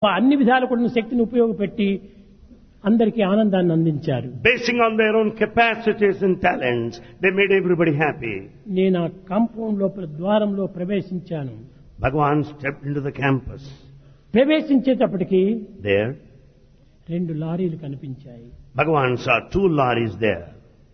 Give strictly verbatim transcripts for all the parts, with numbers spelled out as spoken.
అన్ని విధాల కూడా శక్తిని ఉపయోగపెట్టి అందరికీ ఆనందాన్ని అందించారు. Basing on their own capacities and talents, they made everybody happy. నేను ఆ కాంపౌండ్ లోపల ద్వారంలో ప్రవేశించాను. Bhagavan stepped into the campus. ప్రవేశించేటప్పటికి There, రెండు లారీలు కనిపించాయి. Bhagavan saw two lorries there.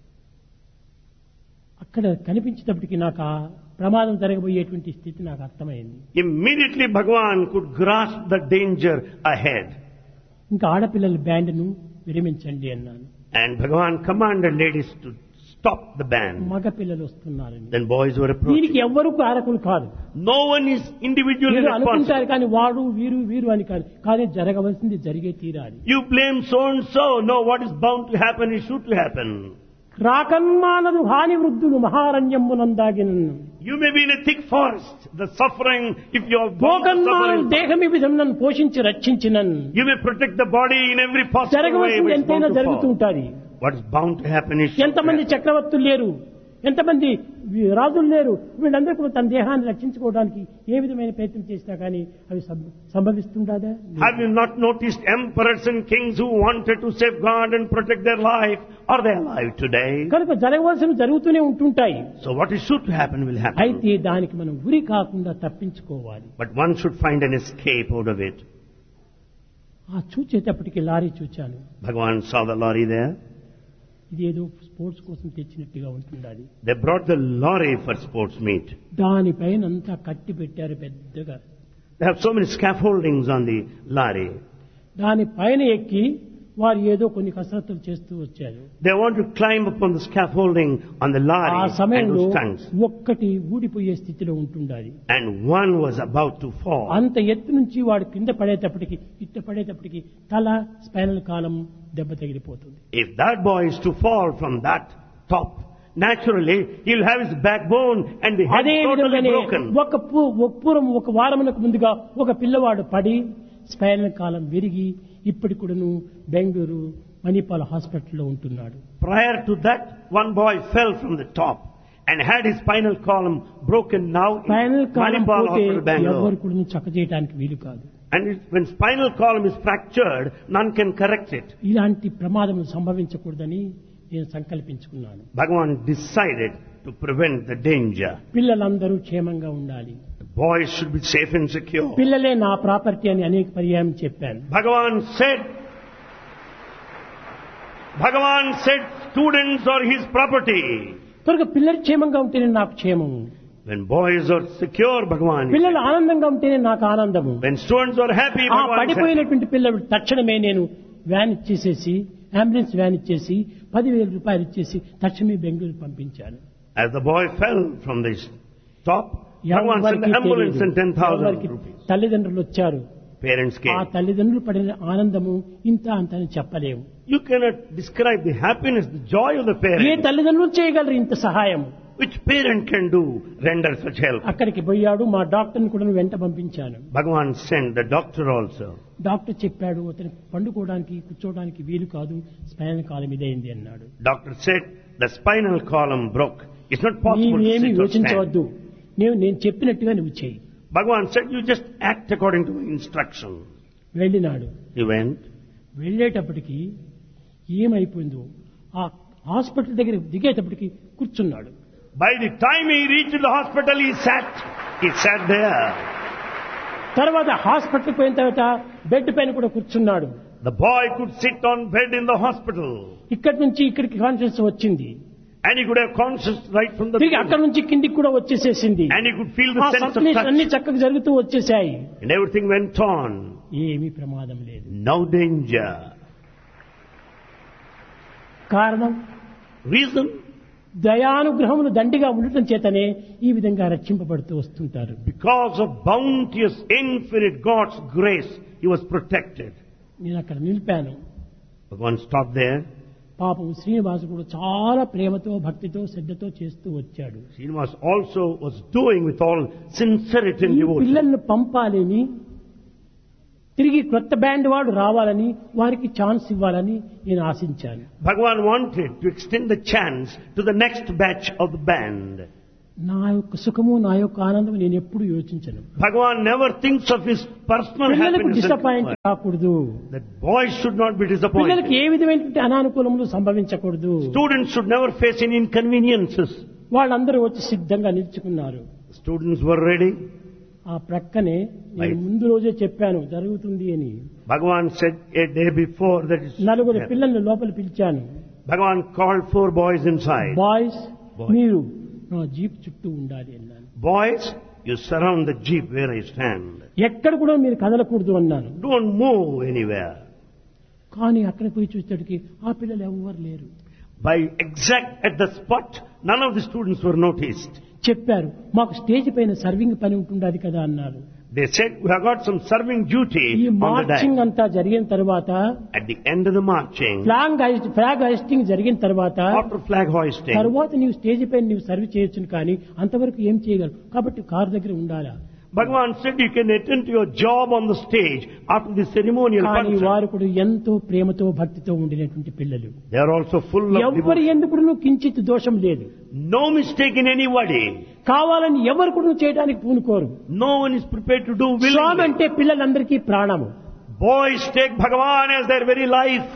అక్కడ కనిపించేటప్పటికి నాకు ఆ ప్రమాదం జరగబోయేటువంటి స్థితి నాకు అర్థమైంది. Immediately Bhagavan could grasp the danger ahead. ఇంకా ఆడపిల్లల బ్యాండ్ను విరమించండి అన్నాను. And Bhagavan commanded ladies to stop the band. మగ పిల్లలు వస్తున్నారని. Then boys were approaching. దీనికి ఎవ్వరూ కారకులు కాదు. No one is individually మీరు అనుకుంటారు responsible. కానీ వాడు వీరు వీరు అని కాదు. కానీ జరగవలసింది జరిగే తీరాలి. You blame so and so. No, what is bound to happen is sure to happen. రాకన్మానదు హాని వృద్ధులు మహారణ్యమునందాగినను. You may be in a thick forest, the suffering, if you are bound to భోగన్మానం suffer. దేహమి విధం నన్ను పోషించి రక్షించినన్. You may protect the body in every possible way, జరగవలసింది but it's ఎంతైనా bound to జరుగుతూ fall. ఉంటుంది. What is bound to happen is sure to ఎంతమంది happen. చక్రవర్తులు లేరు, ఎంతమంది రాజులు లేరు, వీళ్ళందరూ కూడా తన దేహాన్ని రక్షించుకోవడానికి ఏ విధమైన ప్రయత్నం చేసినా కానీ అవి సం- సంభవిస్తుండదా? Have you not noticed emperors and kings who wanted to safeguard and protect their life? Are they alive today? కనుక జరగవలసినవి జరుగుతూనే ఉంటుంటాయి. So what is sure to happen will happen. అయితే దానికి మనం ఉరి కాకుండా తప్పించుకోవాలి. But one should find an escape out of it. ఆ చూచేటప్పటికి lorry చూచాను. Bhagavan saw the lorry there. ఇదేదో స్పోర్ట్స్ కోసం తెచ్చినట్టుగా ఉంటుంది. అది They brought the lorry for sports meet. దానిపైన అంతా కట్టి పెట్టారు పెద్దగా. They have so many scaffoldings on the lorry. దానిపైన ఎక్కి వారు ఏదో కొన్ని కసరత్తులు చేస్తూ వచ్చారు. They want to climb upon the scaffolding on the ఆ lorry and సమయంలో do stunts. ఒక్కటి ఊడిపోయే స్థితిలో ఉంటుండాలి. And one was about to fall. అంత ఎత్తు నుంచి వాడు కింద పడేటప్పటికి ఇట్ట పడేటప్పటికి తల స్పైనల్ కాలం దెబ్బ తగిలిపోతుంది. If that boy is to fall from that top, naturally he'll have his backbone and the head అదే totally విధంగానే broken. ఒక పూ- ఒక పూర్వం ఒక వారమునకు ముందుగా ఒక పిల్లవాడు పడి స్పైనల్ కాలం విరిగి ఇప్పటికి కూడాను బెంగళూరు మణిపాల్ హాస్పిటల్లో ఉంటున్నాడు. Prior to that, one boy fell from the top and had his spinal column broken now in spinal column Manipal పోతే Hospital, Bangalore. ఎవరు కూడా చక్క చేయడానికి వీలు కాదు. And it, when spinal column is fractured, none can correct it. ఇలాంటి ప్రమాదం సంభవించకూడదని నేను సంకల్పించుకున్నాను. Bhagavan decided to prevent the danger. పిల్లలందరూ క్షేమంగా ఉండాలి. The boys should be safe and secure. పిల్లలే నా ప్రాపర్టీ అని అనేక పర్యాయం చెప్పాను. Bhagavan said, Bhagavan said students are his property. కనుక పిల్లలు క్షేమంగా ఉంటేనే నాకు క్షేమము. When boys are secure, Bhagavan is పిల్లలు happy. ఆనందంగా ఉంటేనే నాకు ఆనందము. When students are happy, ఆ Bhagavan is happy. పడిపోయినటువంటి పిల్లలు తక్షణమే నేను వ్యాన్ ఇచ్చేసేసి అంబులెన్స్ వ్యాన్ ఇచ్చేసి పదివేల రూపాయలు ఇచ్చేసి తక్షణమే బెంగళూరు పంపించాను. As the boy fell from the top, Bhagavan sent the ఎవరికి ambulance తెలియదు. and ten thousand ఎవరికి rupees. తల్లిదండ్రులు వచ్చారు. Parents ఆ came. తల్లిదండ్రులు పడిన ఆనందము ఇంత అంత అని చెప్పలేము. You cannot describe the happiness, the joy of the A parent. తల్లిదండ్రులు చేయగలరు ఇంత సహాయం? Which parent can do, render such help? అక్కడికి పోయాడు. మా డాక్టర్ని కూడా వెంట పంపించాను. Bhagavan sent the doctor also. Doctor చెప్పాడు అతను పండుకోవడానికి కూర్చోవడానికి వీలు కాదు, స్పైనల్ కాలం ఇదైంది అన్నాడు. Doctor said the spinal column broke. It's not possible to నీవేమీ sit or stand. యోచించవద్దు, నేను నేను చెప్పినట్టుగా నువ్వు చేయి. Bhagavan said, you just act according to my instruction. వెళ్ళినాడు. He went. వెళ్ళేటప్పటికి ఏమైపోయిందో ఆ హాస్పిటల్ దగ్గర దిగేటప్పటికి కూర్చున్నాడు. By the time he reached the hospital, he sat. He sat there. తర్వాత హాస్పిటల్కి పోయిన తర్వాత బెడ్ పైన కూడా కూర్చున్నాడు. The boy could sit on bed in the hospital. ఇక్కడి నుంచి ఇక్కడికి కాన్షియస్ వచ్చింది. And he could have conscious right from the తిరిగి అక్కడి నుంచి కిందికి కూడా వచ్చేసేసింది. And he could feel the ఆ sense of సర్క్యులేషన్ అన్ని touch. చక్కగా జరుగుతూ వచ్చేసాయి. And everything went on. ఏమీ ప్రమాదం లేదు. No danger. కారణం Reason? దయానుగ్రహములు దండిగా ఉండటం చేతనే ఈ విధంగా రక్షింపబడుతూ వస్తుంటారు. Because of bounteous, infinite God's grace, he was protected. నేను అక్కడ నిలిపాను. Bhagavan stopped there. పాపం శ్రీనివాసు కూడా చాలా ప్రేమతో భక్తితో శ్రద్ధతో చేస్తూ వచ్చాడు. Srinivas also was doing with all sincerity and ఈ devotion. పిల్లలను పంపాలని, తిరిగి కొత్త బ్యాండ్ వాడు రావాలని, వారికి ఛాన్స్ ఇవ్వాలని నేను ఆశించాను. Bhagavan wanted to extend the chance to the next batch of the band. నా యొక్క సుఖము నా యొక్క ఆనందం నేను ఎప్పుడు యోచించను. Bhagavan never thinks of his personal పిల్లలకు happiness. డిసప్పాయింట్ కాకూడదు. That boys should not be పిల్లలకి disappointed. ఏ విధమైనటువంటి అనానుకూలములు సంభవించకూడదు. Students should never face any inconveniences. వాళ్ళందరూ వచ్చి సిద్ధంగా నిలుచుకున్నారు. Students were ready. ఆ ప్రక్కనే నేను Right. ముందు రోజే చెప్పాను జరుగుతుంది అని. Bhagavan said a day before that is నలుగురు there. పిల్లల్ని లోపల పిలిచాను. Bhagavan called four boys inside. Boys Boys. మీరు నా జీప్ చుట్టూ ఉండాలి అన్నాను. Boys, you surround the jeep where I stand. ఎక్కడ కూడా మీరు కదలకూడదు అన్నాను. Don't move anywhere. కానీ అక్కడ పోయి చూసేటికి ఆ పిల్లలు ఎవరు లేరు. By exact at the spot, none of the students were noticed. చెప్పారు మాకు స్టేజ్ పైన సర్వింగ్ పని ఉంటుండది కదా అన్నారు. They said, we have got some serving duty ఈ on the మార్చింగ్ day. అంతా జరిగిన తర్వాత At the end of the marching, flag heist flag హైస్టింగ్ జరిగిన తర్వాత after flag hoisting, తర్వాత నీవు స్టేజ్ పైన నీవు సర్వ్ చేయొచ్చును కానీ అంతవరకు ఏం చేయగలవు కాబట్టి కారు దగ్గర ఉండాలా. Bhagavan said you can attend to your job on the stage after the ceremonial కానీ function. వారు కూడా ఎంతో ప్రేమతో భక్తితో ఉండినటువంటి పిల్లలు. They are also full of ఎవరి devotion. ఎందుకు కించిత్ దోషం లేదు. No mistake in anybody. కావాలని ఎవరు కూడా చేయడానికి పూనుకోరు. No one is prepared to do Swamy willingly. అంటే పిల్లలందరికీ ప్రాణము. Boys take Bhagavan as their very life.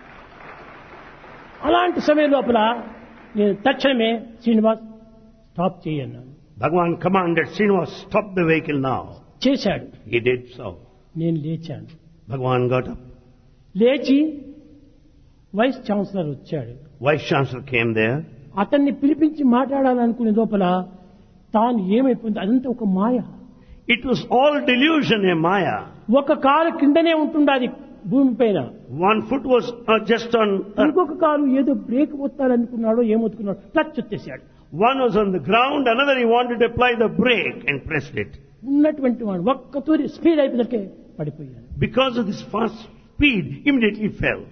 అలాంటి సమయం లోపల నేను తక్షణమే Srinivas stop చేయన్నాను. Bhagavan commanded Srinivas, stop the vehicle now. చేశాడు. He did so. నేను లేచాను. Bhagavan got up. లేచి వైస్ ఛాన్సలర్ వచ్చాడు. Vice Chancellor came there. అతన్ని పిలిపించి మాట్లాడాలనుకునే లోపల తాను ఏమైపోయింది అదంతా ఒక మాయ. It was all delusion, a maya. ఒక కాలు కిందనే ఉంటుండాది భూమి పైన. One foot was uh, just on earth. ఇంకొక కాలు ఏదో బ్రేక్ ఒత్తాలనుకున్నాడో ఏమొత్తుకున్నాడో టచ్ వచ్చేసాడు. One was on the ground, another he wanted to apply the brake and pressed it. ఉన్నటువంటి వాడు ఒక్క తూరి స్పీడ్ అయిపోయినకే పడిపోయాడు. Because of this fast speed, immediately fell.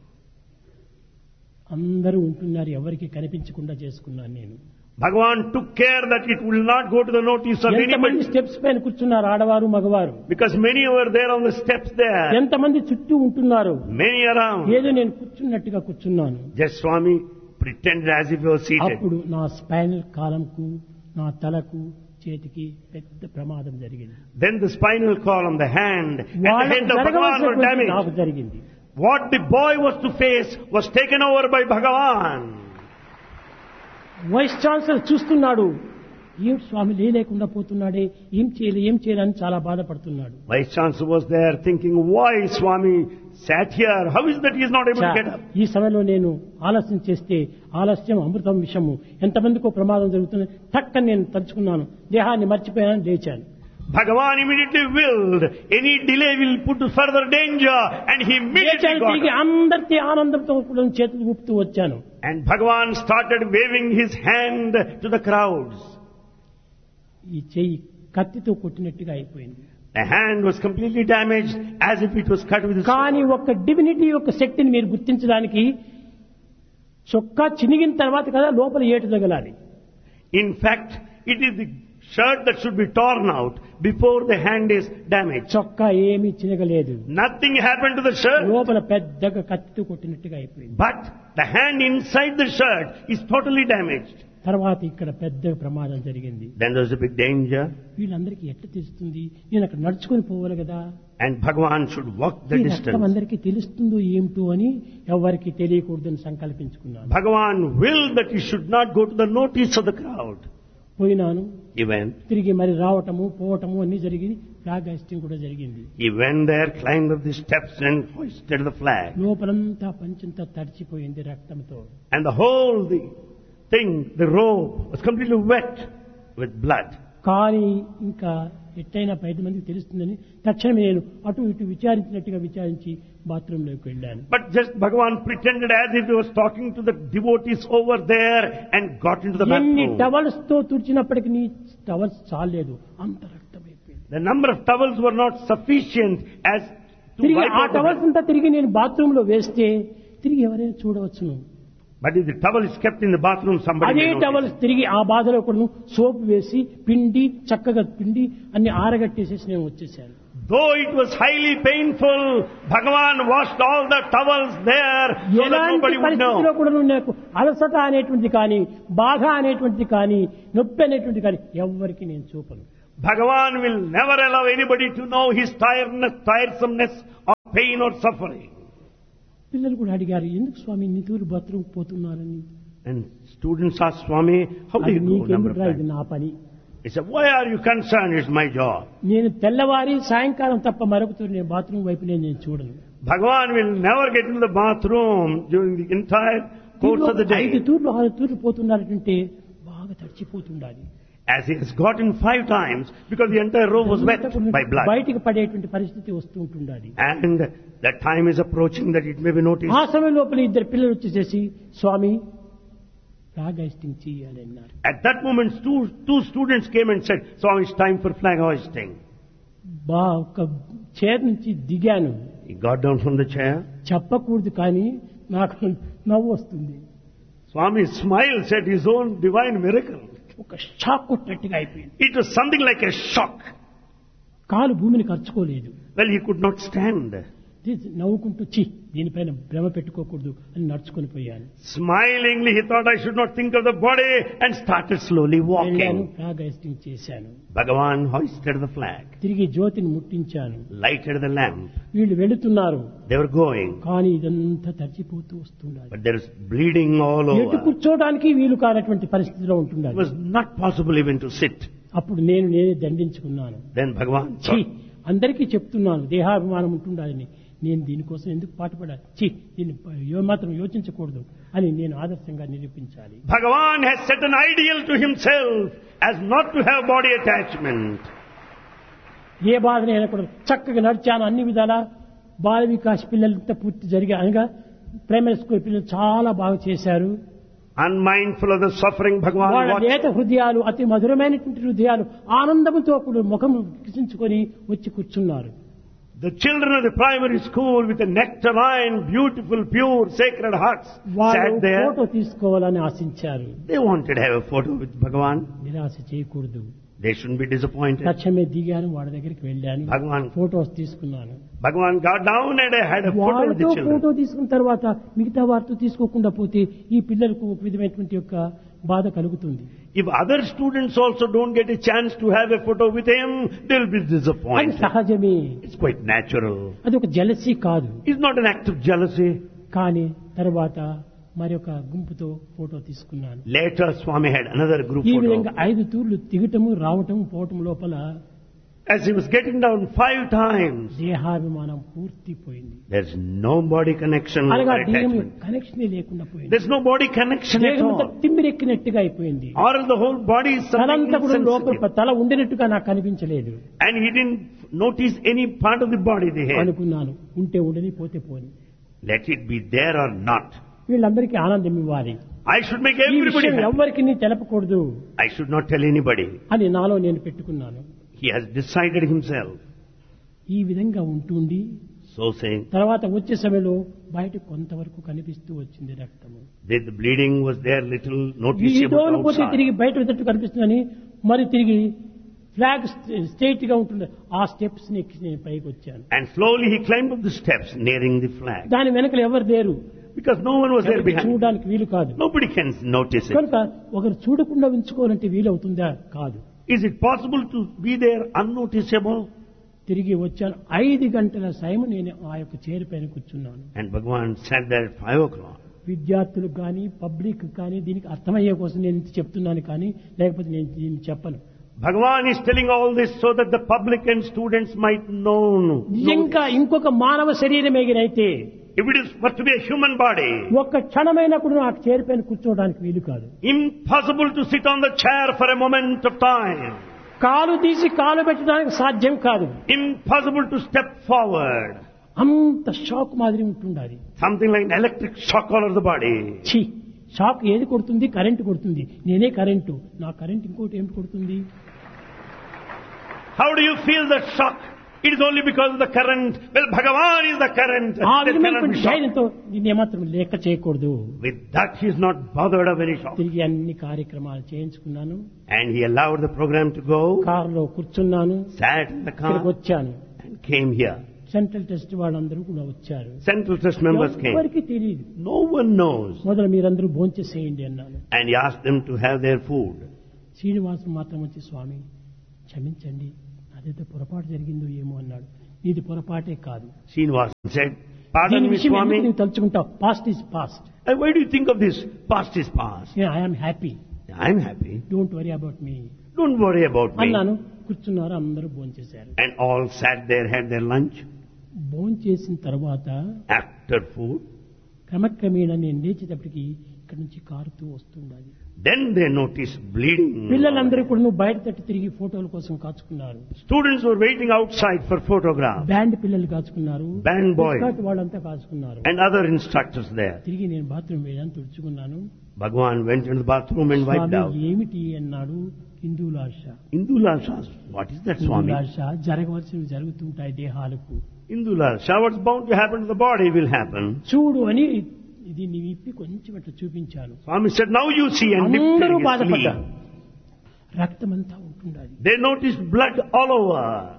అందరూ ఉంటున్నారు ఎవరికి కనిపించకుండా చేసుకున్నాను నేను. Bhagavan took care that it will not go to the notice of ఎంతమంది anybody. స్టెప్స్ పైన కూర్చున్నారు ఆడవారు మగవారు. Because many were there on the steps there. ఎంతమంది చుట్టూ ఉంటున్నారు. Many around. ఏదో నేను కూర్చున్నట్టుగా కూర్చున్నాను. Just Swami pretended as if he was seated. అప్పుడు నా స్పైనల్ కాలంకు నా తలకు చేతికి పెద్ద ప్రమాదం జరిగింది. Then the spinal column, the hand, and the వాళ్ళకు head of Bhagavan were జరగవలసినటువంటి నాకు damaged. జరిగింది. What the boy was to face was taken over by Bhagavan. Vice chancellor చూస్తున్నాడు. ఏం స్వామి లేలేకుండా పోతున్నాడే ఏం చేయలే ఏం చేయాలని చాలా బాధపడుతున్నాడు. Vice Chancellor was there thinking, why Swami sat here? How is that he is not able to get up? ఈ సమయంలో నేను ఆలస్యం చేస్తే ఆలస్యం అమృతం విషము ఎంతమందికో ప్రమాదం జరుగుతుంది టక్కని నేను తలుచుకున్నాను. దేహాన్ని మర్చిపోయానని లేచాను. Bhagavan immediately willed, any delay will put to further danger, and he immediately లేచాను. got తిరిగి up. అందరికీ ఆనందంతో కూడా చేతులు ఊపుతూ వచ్చాను. And Bhagavan started waving his hand to the crowds. ఈ చెయ్యి కత్తితో కొట్టినట్టుగా అయిపోయింది. The hand was completely damaged as if it was cut with a కానీ sword. ఒక డివినిటీ యొక్క శక్తిని మీరు గుర్తించడానికి చొక్కా చినిగిన తర్వాత కదా లోపల ఏటు తగలాలి. In fact, it is the shirt that should be torn out before the hand is damaged. చొక్కా ఏమీ చినగలేదు. Nothing happened to the shirt, లోపల పెద్దగా కత్తితో కొట్టినట్టుగా అయిపోయింది. but the hand inside the shirt is totally damaged. తర్వాత ఇక్కడ పెద్ద ప్రమాదం జరిగింది. Then there was a big danger, వీళ్ళందరికీ ఎట్లా తెలుస్తుంది నేను అక్కడ నడుచుకొని పోవాలి కదా. and Bhagavan should walk the ఈ రక్తం distance. అందరికీ తెలుస్తుందో ఏమిటో అని ఎవరికి తెలియకూడదని సంకల్పించుకున్నాను. Bhagavan willed that he should not go to the notice of the crowd. పోయినాను. He went. తిరిగి మరి రావటము పోవటము అన్ని జరిగింది. ఫ్లాగ్ హైస్టింగ్ కూడా జరిగింది. He went there, climbed up the steps and hoisted the flag. లోపలంతా పంచంతా తడిచిపోయింది రక్తంతో. And the whole the thing, the robe, was completely wet with blood. కానీ ఇంకా ఎట్టయినా పది మందికి తెలుస్తుందని తక్షణమే నేను అటు ఇటు విచారించినట్టుగా విచారించి బాత్రూంలోకి వెళ్ళాను. But just Bhagavan pretended as if he was talking to the devotees over there and got into the ఎన్ని bathroom. టవల్స్ తో తుడిచినప్పటికీ నీ టవల్స్ చాలేదు అంత రక్తం అయిపోయింది. The number of towels were not sufficient as to తిరిగి wipe ఆ out the towels blood. అంతా తిరిగి నేను బాత్రూమ్ లో వేస్తే తిరిగి ఎవరైనా చూడవచ్చును. But if the towel is kept in the bathroom, somebody అదే may టవల్ notice. తిరిగి ఆ బాధలో కూడా సోప్ వేసి పిండి చక్కగా పిండి అన్ని ఆరగట్టేసేసి నేను వచ్చేసాను. Though it was highly painful, Bhagavan washed all the towels there so that ఎలాంటి nobody would పరిస్థితిలో know. కూడా నాకు అలసట అనేటువంటిది కానీ బాధ అనేటువంటిది కానీ నొప్పి అనేటువంటిది కానీ ఎవ్వరికి నేను చూపను. Bhagavan will never allow anybody to know his tiredness, tiresomeness or pain or suffering. పిల్లలు కూడా అడిగారు, ఎందుకు స్వామి ఇన్ని తూరు బాత్రూమ్ పోతున్నారని. And students ask Swami, how do అది you go number నీకెందుకు of రా, ఇది times? నా పని. He said, why are you concerned? It's my job. నేను తెల్లవారి సాయంకాలం తప్ప మరొక తూరు నేను బాత్రూమ్ వైపు నేను నేను చూడను. Bhagavan will never get into the bathroom during the entire course of the ఐదు day. తూర్లు ఆరు తూర్లు పోతున్నారంటే బాగా తడిచిపోతుండాలి. As he has gotten five times because the entire room was wet by blood. బయటికి పడేటువంటి పరిస్థితి వస్తూ ఉంటుండాలి. And that time is approaching that it may be noticed. ఆ సమయం లోపల ఇద్దరు పిల్లలు వచ్చేసేసి స్వామి ఫ్లాగ్ హోస్టింగ్ చేయాలి అన్నారు. At that moment, two, two students came and said, Swami, it's time for flag hoisting. బా ఒక చైర్ నుంచి దిగాను. He got down from the chair. చెప్పకూడదు కానీ నాకు నవ్వు వస్తుంది. Swami smiled at his own divine miracle. ఒక షాక్ కొట్టినట్టుగా అయిపోయింది. It was something like a shock. కాలు భూమిని ఖర్చుకోలేదు. Well, he could not stand. ఇది నవ్వుకుంటూ చి దీనిపైన భ్రమ పెట్టుకోకూడదు అని నడుచుకొని పోయాను. Smilingly, he thought I should not think of the body and started slowly వెళ్ళాను, walking. ఫ్లాగ్ హోస్టింగ్ చేశాను. Bhagavan hoisted the flag, తిరిగి జ్యోతిని ముట్టించాను. lighted the lamp. వీళ్ళు వెళుతున్నారు They were going, కానీ ఇదంతా తడిచిపోతూ వస్తున్నారు. but there is bleeding all ఎటు over. కూర్చోవడానికి వీలు కానటువంటి పరిస్థితిలో It ఉంటున్నారు. was not possible even to sit. అప్పుడు నేను నేనే దండించుకున్నాను. Then Bhagavan ఛీ thought, అందరికీ చెప్తున్నాను దేహాభిమానం ఉంటుండాలని, నేను దీనికోసం ఎందుకు పాటుపడాలి, ఛీ దీన్ని యో- మాత్రం యోచించకూడదు అని నేను ఆదర్శంగా నిరూపించాలి. Bhagavan has set an ideal to himself as not to have body attachment. ఏ బాధనైనా కూడా చక్కగా నడిచాను అన్ని విధాలా. బాల వికాస్ పిల్లలంతా పూర్తి జరిగా అనగా ప్రైమరీ స్కూల్ పిల్లలు చాలా బాగా చేశారు. Unmindful of the suffering, Bhagavan వాళ్ళ watched. లేత హృదయాలు అతి మధురమైనటువంటి హృదయాలు ఆనందంతో కూడా ముఖం కిసించుకొని వచ్చి కూర్చున్నారు. The children of the primary school with the nectarine, beautiful, pure, sacred hearts వాళ్ళు sat there. ఫోటో తీసుకోవాలని ఆశించారు. They wanted to have a photo with Bhagavan. నిరాశ చేయకూడదు. They shouldn't be disappointed. తక్షణమే దిగాను, వాళ్ళ దగ్గరికి వెళ్ళాను, Bhagavan, ఫోటోస్ తీసుకున్నాను. Bhagavan got down and had a photo with వాళ్ళతో the children. ఫోటో తీసుకున్న తర్వాత మిగతా వారితో తీసుకోకుండా పోతే ఈ పిల్లలకు ఒక విధమైనటువంటి యొక్క బాధ కలుగుతుంది. If other students also don't get a chance to have a photo with him, they'll be అది disappointed. సహజమే. It's quite natural. అది ఒక జలసీ కాదు. It's not an act of jealousy. కానీ తర్వాత మరి ఒక గుంపుతో ఫోటో తీసుకున్నాను. Later, Swami had another group ఈ photo. విధంగా ఐదు తూర్లు దిగటము రావటము పోవటం లోపల As he was getting down five times, దేహాభిమానం పూర్తి పోయింది. there's no body connection or అనగా దేహం attachment. కనెక్షన్ లేకుండా పోయింది. There's no body connection at దేహం అంతా all. తిమ్మిరెక్కినట్టుగా అయిపోయింది. Or the whole body is something తలంతా కూడా లోపల insensitive. తల ఉండినట్టుగా నాకు కనిపించలేదు. And he didn't notice any part of the body they had. అనుకున్నాను ఉంటే ఉండని పోతే పోని, Let it be there or not. వీళ్ళందరికీ ఆనందం ఇవ్వాలి, I should make ఈ everybody విషయం happy. ఎవరికి తెలపకూడదు I should not tell anybody. అని నాలో నేను పెట్టుకున్నాను. He has decided himself. ఈ విధంగా ఉంటుండి So saying, తర్వాత వచ్చే సమయంలో బయట కొంతవరకు కనిపిస్తూ వచ్చింది రక్తము. that the bleeding was there little ఈ noticeable దోవలు పోతే outside. తిరిగి బయట వచ్చేట్టు కనిపిస్తుందని మరి తిరిగి ఫ్లాగ్ స్ట్రైట్ గా ఉంటుంది ఆ స్టెప్స్ ని ఎక్కి నేను పైకి వచ్చాను. And slowly he climbed up the steps nearing the flag. దాని వెనకలు ఎవరు లేరు, Because no one was there ఎవరికి behind. చూడడానికి వీలు కాదు. Nobody can notice it. కనుక ఒకరు చూడకుండా ఉంచుకోవాలంటే వీలవుతుందా? కాదు. Is it possible to be there unnoticeable? తిరిగి వచ్చాను. ఐదు గంటల సమయం నేను ఆ యొక్క చైర్ పైన కూర్చున్నాను. And Bhagavan sat there at five o'clock. విద్యార్థులకు కానీ పబ్లిక్ కానీ దీనికి అర్థమయ్యే కోసం నేను ఇంత చెప్తున్నాను, కానీ లేకపోతే నేను దీన్ని చెప్పను. Bhagavan is telling all this so that the public and students might know. ఇంకా ఇంకొక మానవ శరీరం ఎగిరైతే If it is but to be a human body, ఒక్క క్షణమైనా కూడా నాకు చైర్ పైన కూర్చోవడానికి వీలు కాదు. impossible to sit on the chair for a moment of time. కాలు తీసి కాలు పెట్టడానికి సాధ్యం కాదు. Impossible to step forward. అంత షాక్ మాదిరి ఉంటుండాలి. Something like an electric shock all over the body. ఛీ, షాక్ ఏది కొడుతుంది? కరెంటు కొడుతుంది. నేనే కరెంటు, నా కరెంట్ ఇంకోటి ఏమిటి కొడుతుంది? How do you feel that shock? It is only because of the current. Well, Bhagavan is the current. ఆ There cannot విధమైనటువంటి be shock. ధైర్యంతో దీన్ని ఏమాత్రం లెక్క చేయకూడదు. With that, he is not bothered of any shock. తిరిగి అన్ని కార్యక్రమాలు చేయించుకున్నాను. And he allowed the program to go, కారులో కూర్చున్నాను, sat in the ఇక్కడికి car, వచ్చాను. and came here. Central test వాళ్ళందరూ కూడా వచ్చారు. Central Trust members came. ఎవరికి తెలియదు. No one knows. మొదలు మీరందరూ భోంచేసేయండి అన్నాను. And he asked them to have their food. Srinivasam మాత్రం వచ్చి స్వామి క్షమించండి, అదేదో పొరపాటు జరిగిందో ఏమో అన్నాడు. ఇది పొరపాటే కాదు. Srinivasan said, pardon దీని me, విషయం Swami. ఎందుకు నువ్వు తలుచుకుంటావు? Past is past. And why do you think of this? Past is past. I'm happy, I'm happy. Don't worry about me Don't worry about me. అన్నాను. కూర్చున్నారు, అందరూ భోంచేశారు. And all sat there, had their lunch. భోంచేసిన తర్వాత After food, క్రమక్రమేణా నేను లేచేటప్పటికి ఇక్కడ నుంచి కారుతూ వస్తుండాలి. then they noticed bleeding. పిల్లలందరూ కూడా నువ్వు బయట తట్టు తిరిగి ఫోటోల కోసం కాచుకున్నారు. Students were waiting outside for photographs. Band పిల్లలు కాచుకున్నారు, Band boys. ఎస్కార్ట్ వాళ్ళంతా కాచుకున్నారు. And other instructors there. తిరిగి నేను బాత్రూమ్ వేయడానికి తుడుచుకున్నాను. Bhagavan went into the bathroom and wiped Swamy out. ఏమిటి అన్నాడు. హిందూలాశ. Indulasa asked, what is that, Swami? హిందూలాశ జరగవలసినవి జరుగుతుంటాయి దేహాలకు. Indulasa, what's bound to happen to the body will happen. చూడు అని ఇది నీ విప్పి కొంచెం అట్లా చూపించాను. Swami said, now you see, and lifted అందరూ his బాధపడ్డారు. sleeve. రక్తమంతా ఉంటుండాలి. They noticed blood all over.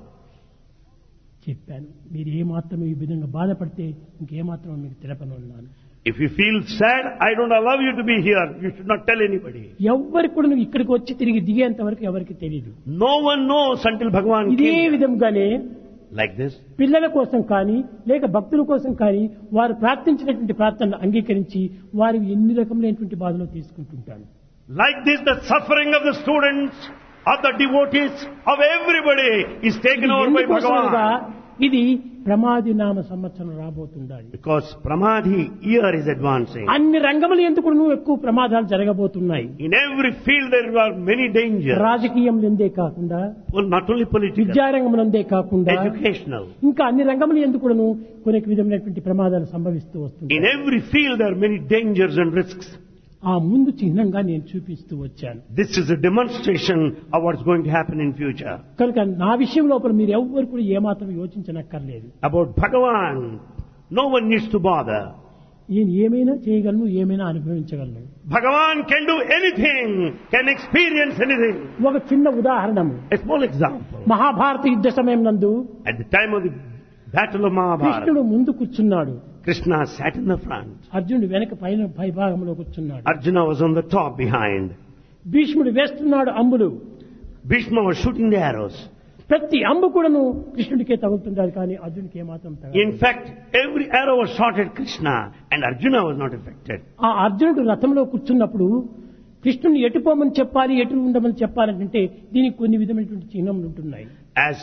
చెప్పాను, మీరు ఏమాత్రం ఈ విధంగా బాధపడితే ఇంకేమాత్రం మీకు తెలపను అన్నాను. If you feel sad, I don't allow you to be here. You should not tell anybody. ఎవ్వరికి కూడా నువ్వు ఇక్కడికి వచ్చి తిరిగి దిగేంత వరకు ఎవరికి తెలియదు. No one knows until Bhagavan ఇదే came. విధంగానే Like this. పిల్లల కోసం కానీ లేక భక్తుల కోసం కానీ వారు ప్రార్థించినటువంటి ప్రార్థనలు అంగీకరించి వారి ఎన్ని రకములైనటువంటి బాధలు తీసుకుంటుంటారు. Like this, the suffering of the students, of the devotees, of everybody is taken over by ఎందుకోసమనగా Bhagavan. ఇది ప్రమాది నామ సంవత్సరం రాబోతుండాలి. Because Pramadhi year is advancing. అన్ని రంగములు ఎందుకు నువ్వు ఎక్కువ ప్రమాదాలు జరగబోతున్నాయి. In every field there are many dangers. రాజకీయంలోందే కాకుండా, Well, not only political, విద్యారంగంలోందే కాకుండా, educational. ఇంకా అన్ని రంగములు ఎందుకు కూడాను కొన్ని విధమైనటువంటి ప్రమాదాలు సంభవిస్తూ వస్తుంది. In every field there are many dangers and risks. ఆ ముందు చిహ్నంగా నేను చూపిస్తూ వచ్చాను. This is a demonstration of what's going to happen in future. కనుక నా విషయం లోపల మీరు ఎవ్వరు కూడా ఏమాత్రం యోచించనక్కర్లేదు. About Bhagavan, no one needs to bother. నేను ఏమైనా చేయగలను, ఏమైనా అనుభవించగలను. Bhagavan can do anything, can experience anything. ఒక చిన్న ఉదాహరణము. A small example. మహాభారత యుద్ధ సమయం నందు At the time of the battle of Mahabharata, కృష్ణుడు ముందు కూర్చున్నాడు, Krishna sat in the front. అర్జునుడు వెనక పైన పై భాగంలో కూర్చున్నాడు. Arjuna was on the top behind. భీష్ముడు వేస్తున్నాడు అంబులు. Bhishma was shooting the arrows. ప్రతి అంబు కూడాను కృష్ణుడికే తగులుతుండాలి, కానీ అర్జునుడికి ఏమాత్రం In తగలదు. fact, every arrow was shot at Krishna and Arjuna was not affected. ఆ అర్జునుడు రథంలో కూర్చున్నప్పుడు కృష్ణుని ఎటు పోమని చెప్పాలి, ఎటు ఉండమని చెప్పాలంటే దీనికి కొన్ని విధమైనటువంటి చిహ్నములు ఉంటున్నాయి. As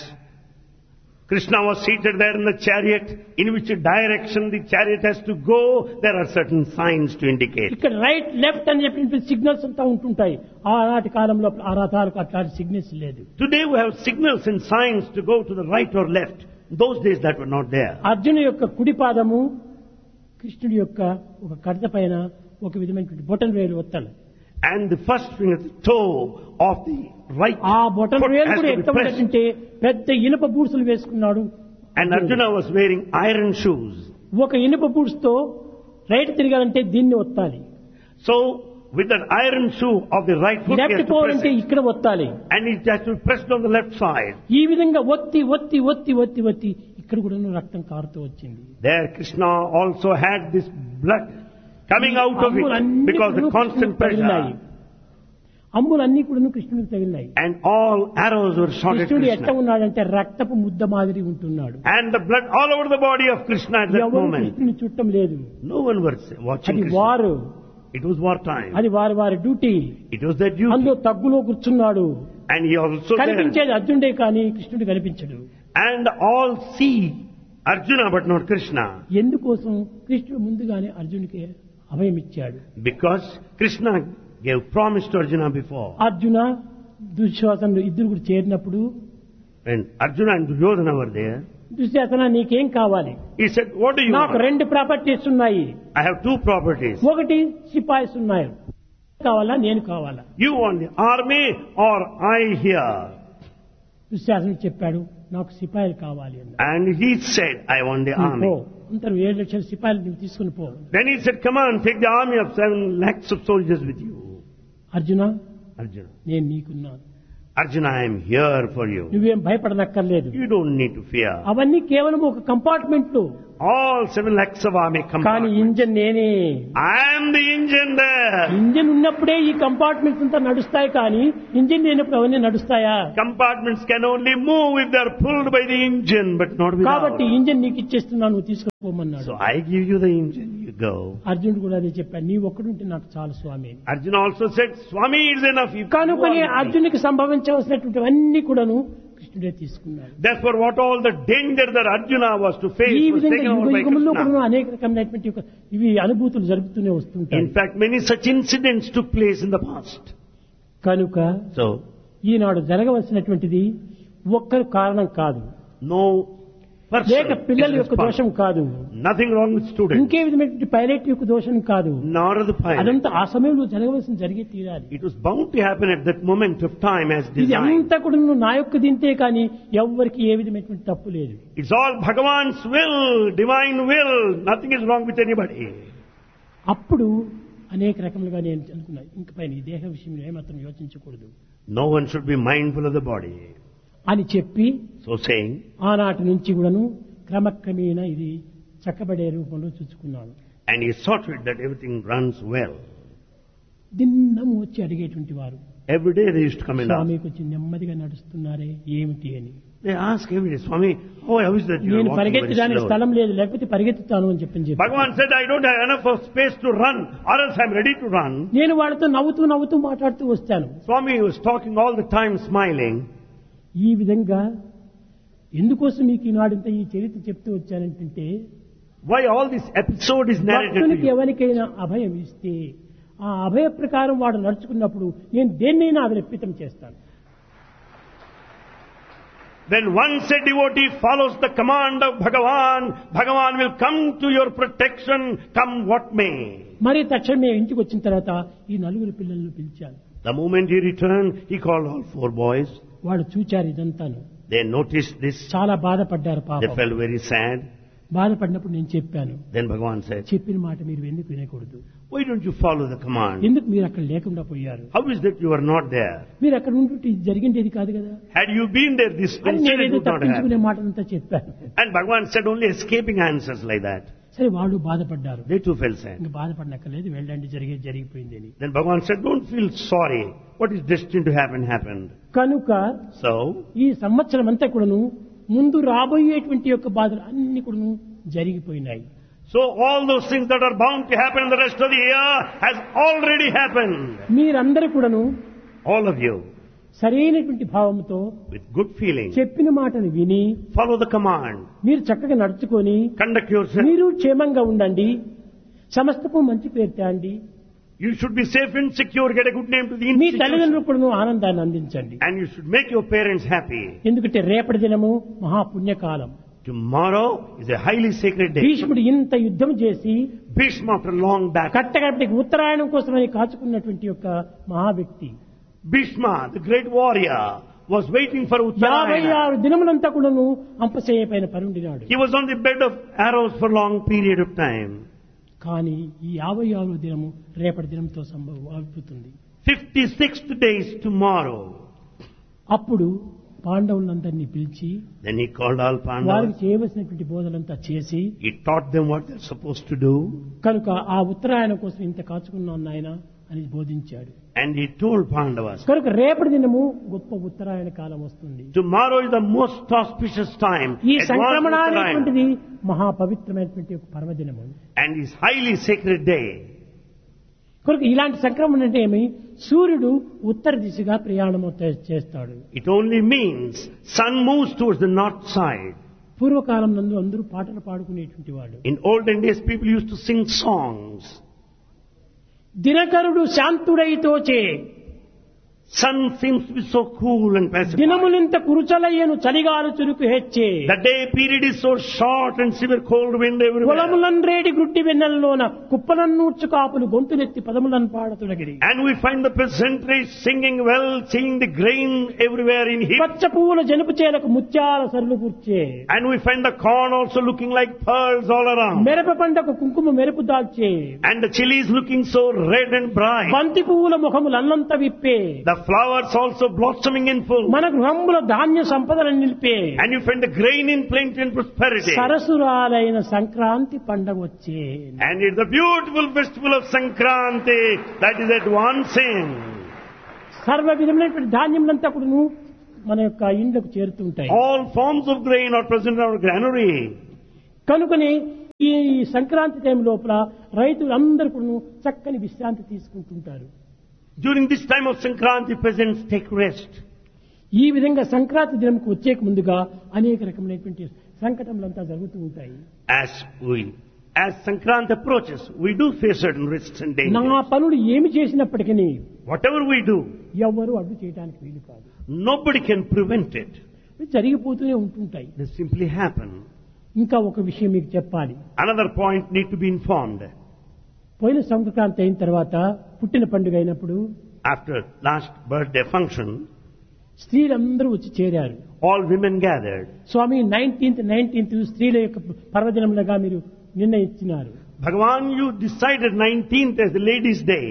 Krishna was seated there in the chariot, in which direction the chariot has to go, there are certain signs to indicate. ఇక్కడ రైట్ లెఫ్ట్ అని చెప్పిన సిగ్నల్స్ అంతా ఉంటుంటాయి. ఆనాటి కాలంలో ఆ రథాలకు అట్లాంటి సిగ్నల్స్ లేదు. Today we have signals and signs to go to the right or left. In those days that were not there. అర్జును యొక్క కుడి పాదము కృష్ణుడి యొక్క ఒక కడత పైన ఒక విధమైనటువంటి బొటన్ వేలు ఒత్తాలి. And the first finger, the toe of the right ఆ బొటన్ foot వేలు has కూడా to be ఎట్లా pressed. ఉంటుందంటే పెద్ద ఇనుప బూట్సులు వేసుకున్నాడు. And Arjuna was wearing iron shoes. ఒక ఇనుప బూట్స్ తో రైట్ తిరగాలంటే దీన్ని ఒత్తాలి, So, with that iron shoe of the right foot, he left has to press పోవాలంటే it. ఇక్కడ ఒత్తాలి. And it has to be pressed on the left side. ఈ విధంగా ఒత్తి ఒత్తి ఒత్తి ఒత్తి ఒత్తి ఇక్కడ కూడా రక్తం కారుతూ వచ్చింది. There Krishna also had this blood coming out of it because the constant pressure. అంబులన్నీ కూడా కృష్ణుడికి తగిలినాయి. And all arrows were shot at కృష్ణుడు ఎట్లా Krishna. ఉన్నాడంటే రక్తపు ముద్ద మాదిరి ఉంటున్నాడు. And the blood all over the body of Krishna at that ఎవరు moment. కృష్ణుని చుట్టం లేదు. No one was watching అది Krishna. వారు, It was war time. అది వారి వారి duty. It was their duty. అందులో తగ్గులో కూర్చున్నాడు. And he also there. కనిపించేది అర్జునుడే కానీ కృష్ణుడు కనిపించడు. And all see Arjuna but not Krishna. ఎందుకోసం కృష్ణుడు ముందుగానే అర్జునుడికి అభయం ఇచ్చాడు. Because Krishna gave promise to Arjuna before. Arjuna దుశ్శాసనుడు ఇద్దరు కూడా చేరినప్పుడు When Arjuna and Duryodhana were there, Dushasana నీకేం కావాలి? he said, what do you నాకు want? రెండు ప్రాపర్టీస్ ఉన్నాయి. I have two properties. ఒకటి సిపాయిస్ ఉన్నాయి. కావాలా నేను కావాలా? You want the army or I here? దుశ్శాసనుడు చెప్పాడు, నాకు సిపాయిలు కావాలి అన్నాడు. And he said, I want the నువ్వు పో, army. అంతరు ఏడు లక్షల సిపాయిలు నువ్వు తీసుకుని పో. Then he said, come on, take the army of seven lakhs of soldiers with you. Arjuna, Arjuna. నేను నీకున్నాను, Arjuna, I am here for you. నువ్వేం భయపడనక్కర్లేదు. You don't need to fear. అవన్నీ కేవలం ఒక కంపార్ట్మెంట్ లో, All seven lakhs of army కానీ compartment. Engine నేనే. I am the engine there. Engine ఉన్నప్పుడే ఈ కంపార్ట్మెంట్స్ అంతా నడుస్తాయి, కానీ ఇంజన్ లేనప్పుడు అవన్నీ నడుస్తాయా? Compartments can only move if they are pulled by the engine, but not without. కాబట్టి ఇంజన్ నీకు ఇచ్చేస్తున్నాను, నువ్వు తీసుకుపోమన్నాడు. So I give you the engine, you go. అర్జునుడు కూడా అదే చెప్పాడు, నీ ఒక్కడుంటే నాకు చాలు స్వామి. Arjuna also said, Swami is enough. You కనుకొని go on. అర్జునుడికి సంభవించవలసినటువంటివన్నీ కూడాను కృష్ణుడే తీసుకున్నాడు. Therefore, what all the danger that Arjuna was to face ఈ was విధంగా taken యుగ over by యుగంలో Krishna. కూడా అనేక రకమైనటువంటి ఒక ఇవి అనుభూతులు జరుగుతూనే వస్తుంటాయి. In fact, many such incidents took place in the past. కనుక So, ఈనాడు జరగవలసినటువంటిది ఒక్కరు కారణం కాదు, no లేక person పిల్లల is యొక్క దోషం responsible. కాదు, Nothing wrong with students, ఇంకే విధమైనటువంటి పైలట్ యొక్క దోషం కాదు. nor the pilot. అదంతా ఆ సమయంలో జరగవలసిన జరిగే తీరాలి. It was bound to happen at that moment of time as ఇది designed. అంతా కూడా నువ్వు నా యొక్క దింతే కానీ ఎవ్వరికి ఏ విధమైనటువంటి తప్పు లేదు. It's all Bhagavan's will, divine will. Nothing is wrong with anybody. అప్పుడు అనేక రకములుగా నేను అనుకున్నా, ఇంక పైన ఈ దేహ విషయంలో ఏమాత్రం యోచించకూడదు No one should be mindful of the body. అని చెప్పి So saying, ఆనాటి నుంచి కూడాను క్రమక్రమేణా ఇది చక్కబడే రూపంలో చూసుకున్నాను. and he saw to it that everything runs well. దిన్నము వచ్చి అడిగేటువంటి వారు, Every day they used to come and ask. స్వామి కొంచెం నెమ్మదిగా నడుస్తున్నారే ఏమిటి అని. They ask every day, Swami, how how is that you are నేను walking very పరిగెత్తడానికి slow? స్థలం లేదు, లేకపోతే పరిగెత్తుతాను అని చెప్పని చెప్పి Bhagavan said, I don't have enough of space to run, or else I'm ready to run. నేను వాళ్ళతో నవ్వుతూ నవ్వుతూ మాట్లాడుతూ వస్తాను. Swami was talking all the time, smiling. ఈ విధంగా ఎందుకోసం మీకు ఈనాడింత ఈ చరిత్ర చెప్తూ వచ్చానంటే, Why all this episode is narrated to భక్తునికి you? ఎవరికైనా అభయం ఇస్తే ఆ అభయ ప్రకారం వాడు నడుచుకున్నప్పుడు నేను దేన్నైనా అభిరప్పితం చేస్తాను. When once a devotee follows the command of Bhagavan, Bhagavan will come to your protection, come what may. మరి తక్షణమే ఇంటికి వచ్చిన తర్వాత ఈ నలుగురు పిల్లలను పిలిచాను. The moment he returned, he called all four boys. వాడు చూచారు ఇదంతాను, They noticed this. చాలా బాధపడ్డారు They పాపం. felt very sad. బాధపడినప్పుడు నేను చెప్పాను, Then Bhagavan said, చెప్పిన మాట మీరు ఎందుకు వినకూడదు, why don't you follow the command? ఎందుకు మీరు అక్కడ లేకుండా పోయారు, How is that you are not there? మీరు అక్కడ ఉంటుంటే ఇది జరిగిండేది కాదు కదా Had you been there, this అని incident నేనేదో would not తప్పించుకునే happen. మాటలంతా చెప్పాను. And Bhagavan said only escaping answers like that. సరే వాళ్ళు బాధపడ్డారు, They too felt sad. ఇంకా బాధపడనక్కర్లేదు, వెళ్ళండి, జరిగేది జరిగిపోయింది అని. Then Bhagavan said, don't feel sorry. What is destined to happen, happened. కనుక So, ఈ సంవత్సరం అంతా కూడాను ముందు రాబోయేటువంటి యొక్క బాధలు అన్ని కూడాను జరిగిపోయినాయి. so all those things that are bound to happen in the rest of the year has already happened. మీరందరూ కూడాను All of you, సరైనటువంటి భావంతో with good feeling, చెప్పిన మాటను విని follow the command. మీరు చక్కగా నడుచుకొని Conduct yourself. మీరు క్షేమంగా ఉండండి, సమస్తకు మంచి పేరు తేండి, You should be safe and secure, get a good name to the me institution. తల్లిదండ్రులు కూడాను ఆనందాన్ని అందించండి. And you should make your parents happy. ఎందుకంటే రేపటి దినము మహాపుణ్యకాలం. Tomorrow is a highly sacred day. భీష్ముడు ఇంత యుద్ధం చేసి Bhishma, after long battle, కట్టగడపటికి ఉత్తరాయణం కోసమని కాచుకున్నటువంటి యొక్క మహా వ్యక్తి Bhishma, the great warrior, was waiting for యాభై Uttarayana. ఆరు దినములంతా కూడాను అంపశయ్య పైన పరుండినాడు. He was on the bed of arrows for long period of time. కానీ ఈ యాభై ఆరు దినము రేపటి దినంతో సంభవం అవుతుంది. fifty-sixth day is tomorrow. అప్పుడు పాండవులందరినీ పిలిచి Then he called all వారికి Pandavas. చేయవలసినటువంటి బోధనంతా చేసి, He taught them what they're supposed to do. కనుక ఆ ఉత్తరాయణం కోసం ఇంత కాచుకున్నాం నాయన అని బోధించాడు. And he told Pandavas, కనుక రేపటి దినము గొప్ప ఉత్తరాయణ కాలం వస్తుంది. tomorrow is the most auspicious time. ఈ advanced సంక్రమణ Uttarayana. అనేటువంటిది మహాపవిత్రమైనటువంటి ఒక పర్వదినము. And is highly sacred day. కనుక ఇలాంటి సంక్రమణ అంటే ఏమి, సూర్యుడు ఉత్తర దిశగా ప్రయాణం చేస్తాడు. It only means sun moves towards the north side. పూర్వకాలం నందు అందరూ పాటలు పాడుకునేటువంటి వాడు. In olden days, people used to sing songs. దినకరుడు శాంతుడై తోచే, Sun seems to be so cool and pacified. దినములింత కురుచలయ్యను చలిగాలు చురుకు హెచ్చే. The day period is so short and severe cold wind everywhere. పొలములన్రేడి గుడ్డి వెన్నెలలోన కుప్పలన్నూర్చు కాపులు గొంతులెత్తి పదములను పాడతొడగిరి. And we find the peasantry singing well, seeing the grain everywhere in heap. పచ్చ పువ్వుల జనుపు చేలకు ముత్యాల సరులు కూర్చే. And we find the corn also looking like pearls all around. మెరప పంటకు కుంకుమ మెరుపు దాల్చే. And the chili is looking so red and bright. బంతి పువ్వుల ముఖములు అల్లంత విప్పే. The flowers also blossoming in full. మన గృహముల ధాన్య సంపదలను నిలిపే. And you find the grain in plenty and prosperity. సరసురాలైన Sankranti పండగ వచ్చే. And it's the beautiful festival of Sankranti that is advancing. సర్వ విధములైనటువంటి ధాన్యములంతా కూడాను మన యొక్క ఇండ్లకు చేరుతుంటాయి. All forms of grain are present in our granary. కనుకని ఈ సంక్రాంతి టైం లోపల రైతులందరూ కూడాను చక్కని విశ్రాంతి తీసుకుంటుంటారు. During this time of Sankranti, peasants take rest. ఈ విధంగా సంక్రాంతి దినంకు వచ్చేక ముందుగా అనేక రకమైనటువంటి సంకటములంతా జరుగుతూ ఉంటాయి. As we, as Sankranti approaches, we do face certain risks and నా dangers. పనులు ఏమి చేసినప్పటికీ Whatever we do, ఎవ్వరూ అడ్డు చేయడానికి వీలు కాదు. nobody can prevent it. ఇవి జరిగిపోతూనే ఉంటుంటాయి. They simply happen. ఇంకా ఒక విషయం మీకు చెప్పాలి. Another point need to be informed. పోయిన సంక్రాంతి అయిన తర్వాత పుట్టిన పండుగ అయినప్పుడు After last birthday function, స్త్రీలందరూ వచ్చి చేరారు. all women gathered. స్వామి నైన్టీన్త్ నైన్టీన్త్ స్త్రీల యొక్క పర్వదినములుగా మీరు నిర్ణయించినారు. Bhagavan, you decided nineteenth as the ladies' day.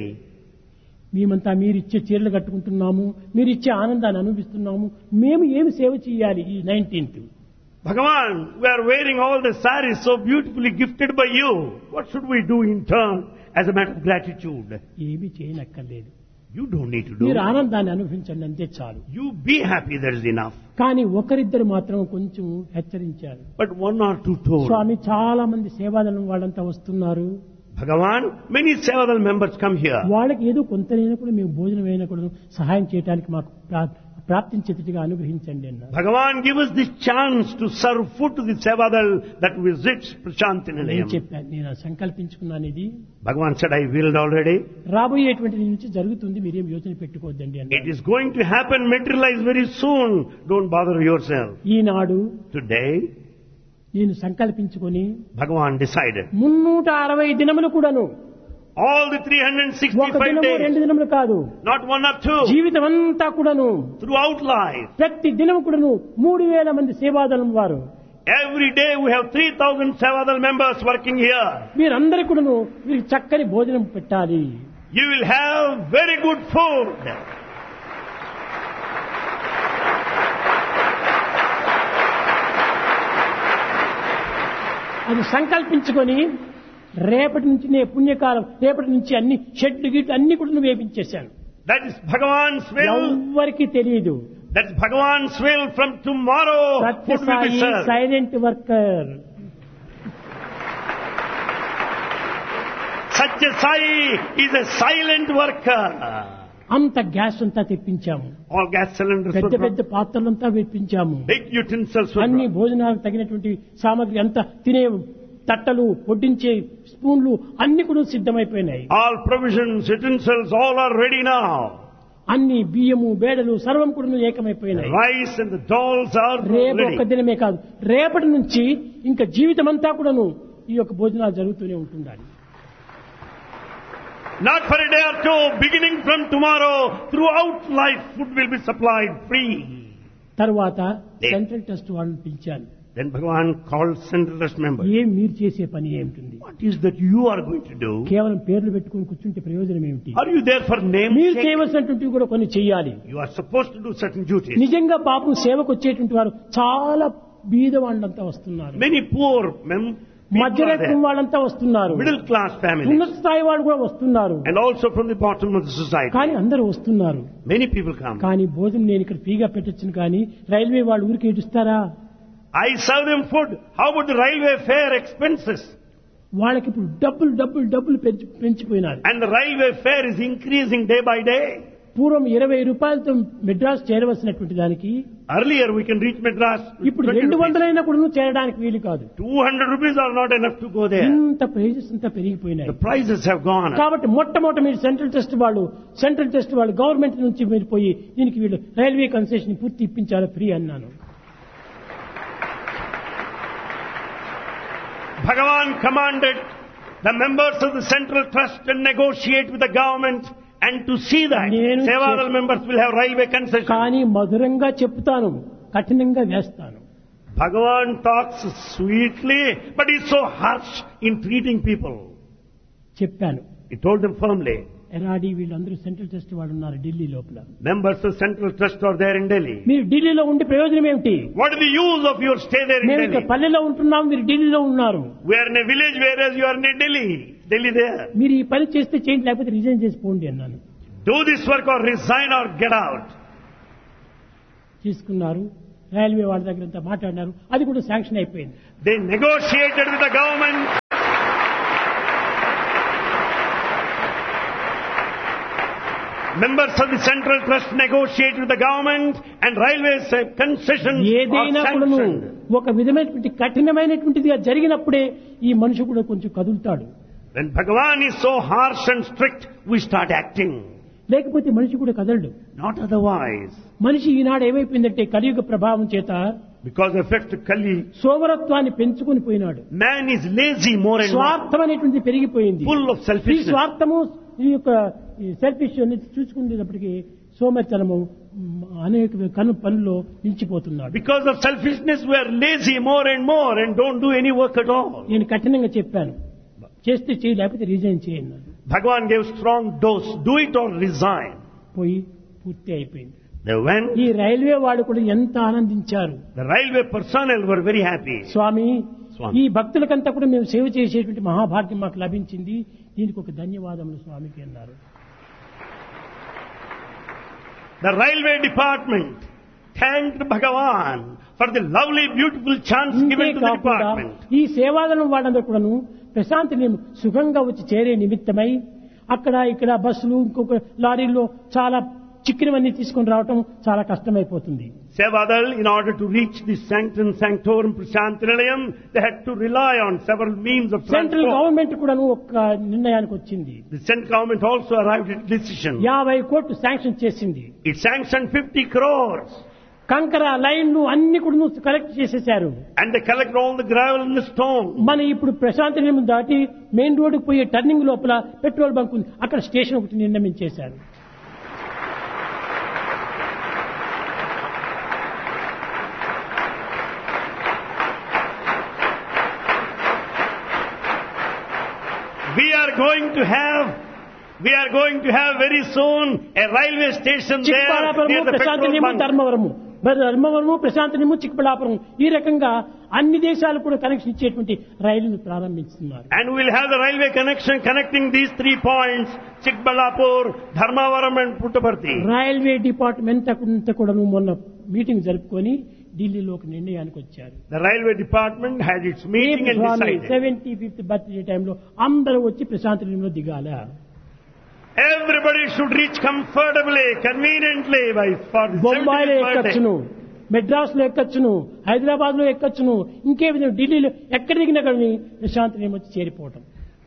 మేమంతా మీరిచ్చే చీరలు కట్టుకుంటున్నాము, మీరిచ్చే ఆనందాన్ని అనుభవిస్తున్నాము, మేము ఏమి సేవ చేయాలి ఈ nineteenth? Bhagavan, we are wearing all the saris so beautifully gifted by you. What should we do in turn as a matter of gratitude? ఏమి చేయనక్కర్లేదు. You don't need to do. మీరు ఆనందాన్ని అనుభవించండి అంతే చాలు. You be happy, that is enough. కానీ ఒకరిద్దరు మాత్రం కొంచెం హెచ్చరించారు. But one or two told. స్వామి చాలా మంది సేవాదళం వాళ్ళంతా వస్తున్నారు. Bhagavan, many Sevadal members come here. వాళ్ళకి ఏదో కొంతనైనా కూడా మేము భోజనం అయినా కూడా సహాయం చేయడానికి మాకు ప్రా- ప్రాప్తించేట్టుగా అనుగ్రహించండి అన్నారు. Bhagavan, give us this chance to serve food to the Sevadal that visits Prashanti నేను Nilayam. చెప్పాను, నేను సంకల్పించుకున్నాను ఇది Bhagavan said, I willed already. రాబోయేటువంటి నుంచి జరుగుతుంది, మీరేం యోచన పెట్టుకోవద్దండి It అన్నారు. is going to happen, materialize very soon. Don't bother yourself. Eenadu Today, నేను సంకల్పించుకొని Bhagavan decided. మున్నూట అరవై దినములు కూడాను, All the three hundred ఒక sixty-five దినము days, రెండు దినములు కాదు, not one or two, జీవితం అంతా కూడాను throughout life. ప్రతి దినము కూడాను మూడు వేల మంది సేవాదళం వారు Every day we have three thousand Sevadal members working here. మీరందరి కూడాను వీరికి చక్కని భోజనం పెట్టాలి. You will have very good food. అది సంకల్పించుకొని రేపటి నుంచి నే పుణ్యకాలం, రేపటి నుంచి అన్ని షెడ్లు గిట్లు అన్ని కూడా వేపించేశాను. That is Bhagavan's will. ఎవ్వరికి తెలియదు. That is Bhagavan's will. From tomorrow, food will be Sathya Sai served. Silent worker. Satya Sai is a silent worker. అంత గ్యాస్ అంతా తెప్పించాము, All gas cylinders పెద్ద were పెద్ద brought. పాత్రలంతా వేపించాము, Big utensils were అన్ని brought. భోజనాలకు తగినటువంటి సామాగ్రి అంతా, తినే తట్టలు, వడ్డించే స్పూన్లు అన్ని కూడా సిద్ధమైపోయినాయి. All provisions, utensils, all are ready now. అన్ని బియ్యము బేడలు సర్వం కూడా ఏకమైపోయినాయి. Rice and the dolls are రేపు ఒక్క ready. దినమే కాదు, రేపటి నుంచి ఇంకా జీవితం అంతా కూడాను ఈ యొక్క భోజనాలు జరుగుతూనే ఉంటుండాలి. Not for a day or two, beginning from tomorrow, throughout life, food will be supplied free. తర్వాత Then- సెంట్రల్ ట్రస్ట్ వాళ్ళని పిలిచాను. Then Bhagavan called Central Trust members. ఏం మీరు చేసే పని ఏమిటి? What is that you are going to do? కేవలం పేర్లు పెట్టుకుని కూర్చుంటే ప్రయోజనం ఏమిటి? Are you there for name మీరు sake? చేయవలసినటువంటివి కూడా కొన్ని చెయ్యాలి. You are supposed to do certain duties. నిజంగా పాపం సేవకు వచ్చేటువంటి వారు చాలా బీద వాళ్ళంతా వస్తున్నారు, Many poor men, people are మధ్యరకం there. వాళ్ళంతా వస్తున్నారు, Middle class families. ఉన్నత స్థాయి వాళ్ళు కూడా వస్తున్నారు. And also from the bottom of the society. కానీ అందరూ వస్తున్నారు. Many people come. కానీ భోజనం నేను ఇక్కడ ఫ్రీగా పెట్టొచ్చును, కానీ రైల్వే వాళ్ళు ఊరికి ఏడుస్తారా? I serve them food. How about the railway fare expenses? వాళ్ళకి ఇప్పుడు డబ్బులు డబ్బులు డబ్బులు పెంచి పెంచిపోయినారు. And the railway fare is increasing day by day. పూర్వం ఇరవై రూపాయలతో మెడ్రాస్ చేరవలసినటువంటి దానికి Earlier we can reach Madras. ఇప్పుడు రెండు వందలైనా కూడా చేరడానికి వీలు కాదు. two hundred rupees are not enough to go there. ఇంత ప్రైజెస్ అంతా పెరిగిపోయినాయి. The prices have gone up. కాబట్టి మొట్టమొదట మీరు సెంట్రల్ టెస్ట్ వాళ్ళు సెంట్రల్ టెస్ట్ వాళ్ళు గవర్నమెంట్ నుంచి మీరు పోయి దీనికి వీళ్ళు రైల్వే కన్సెషన్ పూర్తి ఇప్పించాలి ఫ్రీ అన్నాను. Bhagavan commanded the members of the central trust to negotiate with the government and to see that several members will have railway concession. కానీ మధురంగా చెప్తాను, కఠినంగా వేస్తాను. Bhagavan talks sweetly, but he's so harsh in treating people. చెప్పాను. He told them firmly. ఎరాడి వీళ్ళందరూ central trust వాళ్ళు ఉన్నారు ఢిల్లీ లోపల. Members of central trust are there in Delhi. మీరు ఢిల్లీలో ఉండే ప్రయోజనం ఏమిటి? What is the use of your stay there in మేము Delhi? ఇక్కడ పల్లెలో ఉంటున్నాం, మీరు ఢిల్లీలో ఉన్నారు. We are in a village whereas you are in Delhi. Delhi there. మీరు ఈ పని చేస్తే చేయండి, లేకపోతే రిజైన్ చేసి పోండి అన్నాను. Do this work or resign or get out. తీసుకున్నారు. రైల్వే వాళ్ళ దగ్గర అంతా మాట్లాడినారు. అది కూడా శాంక్షన్ అయిపోయింది. They negotiated with the government. Members of the central trust negotiate with the government and railways concessions ఏదైనా are కూడా sanctioned. ఒక విధమైనటువంటి కఠినమైనటువంటిదిగా జరిగినప్పుడే ఈ మనిషి కూడా కొంచెం కదులుతాడు. When Bhagavan is so harsh and strict, we start acting. లేకపోతే మనిషి కూడా కదలడు. Not otherwise. మనిషి ఈనాడు ఏమైపోయిందంటే కలియుగ ప్రభావం చేత Because of effect of Kali, సోమరత్వాన్ని పెంచుకొని పోయినాడు. man is lazy more and more. స్వార్థం అనేటువంటిది పెరిగిపోయింది. Full of ఈ selfishness. స్వార్థము ఈ యొక్క సెల్ఫిష్ అనేది చూసుకునేటప్పటికీ సోమరితనము అనేక కను పనుల్లో నిలిచిపోతున్నాడు. Because of selfishness, we are lazy more and more and don't do any work at all. నేను కఠినంగా చెప్పాను, చేస్తే చేయి, లేకపోతే రిజైన్ చేయండి. Bhagavan gave strong dose. Do it or resign. పోయి పూర్తి అయిపోయింది. They went. ఈ రైల్వే వాళ్ళు కూడా ఎంత ఆనందించారు. The railway personnel were very happy. స్వామి, స్వామి. ఈ భక్తులకంతా కూడా మేము సేవ చేసేటువంటి మహాభాగ్యం మాకు లభించింది, దీనికి ఒక ధన్యవాదములు స్వామికి అన్నారు. The railway department thanked Bhagavan for the lovely, beautiful chance given to the department. ఈ సేవాదనం వాళ్ళందరూ కూడాను ప్రశాంతి సుఖంగా వచ్చి చేరే నిమిత్తమై అక్కడ ఇక్కడ బస్సులు ఇంకొక లారీల్లో చాలా చిక్కినవన్నీ తీసుకొని రావటం చాలా కష్టమైపోతుంది. Sevadal, in order to reach the sanctum sanctorum Prashantilayam, they had to rely on several means of transport. Central government కూడాను ఒక నిర్ణయానికి వచ్చింది. The central government also arrived at a decision. యాభై కోట్లు శాంక్షన్ చేసింది. It sanctioned fifty crores. కంకర లైన్లు అన్ని కూడా కలెక్ట్ చేసేశారు. And they collect all the gravel and the stone. మన ఇప్పుడు ప్రశాంతి నిలయం దాటి మెయిన్ రోడ్డుకు పోయే టర్నింగ్ లోపల పెట్రోల్ బంక్ ఉంది, అక్కడ స్టేషన్ ఒకటి నిర్ణయించేశారు. We are going to have, we are going to have very soon a railway station there చిక్కబళ్ళాపురము, near the Prashanti petrol నిలయం, bunk. ధర్మవరము, ధర్మవరము, ప్రశాంతి నిలయం, చిక్కబళ్ళాపురం, ఈ రకంగా అన్ని దేశాలు కూడా కనెక్షన్ ఇచ్చేటువంటి రైలును ప్రారంభిస్తున్నారు. And we will have the railway connection connecting these three points, Chikballapur, Dharmavaram and Puttaparthi. Railway department అంతా కూడా మొన్న మీటింగ్ జరుపుకొని ఢిల్లీలో ఒక నిర్ణయానికి వచ్చారు. The railway department had its meeting and decided. Seventy fifth birthday టైంలో అందరూ వచ్చి ప్రశాంతి నిలయంలో దిగాల. Everybody should reach comfortably, conveniently by for the బొంబాయిలో seventieth birthday. ఎక్కచ్చును, మెడ్రాస్ లో ఎక్కచ్చును, హైదరాబాద్ లో ఎక్కచ్చును, ఇంకే విధంగా ఢిల్లీలో ఎక్కడ దిగినా కానీ ప్రశాంతి నిలయం వచ్చి చేరిపోవటం.